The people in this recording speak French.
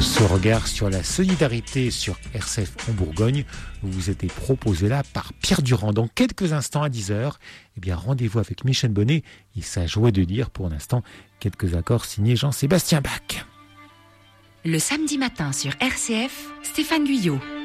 Ce regard sur la solidarité sur RCF en Bourgogne vous était proposé là par Pierre Durand. Dans quelques instants à 10h, rendez-vous avec Michel Bonnet. Il s'est joué de dire pour l'instant quelques accords signés Jean-Sébastien Bach. Le samedi matin sur RCF, Stéphane Guyot.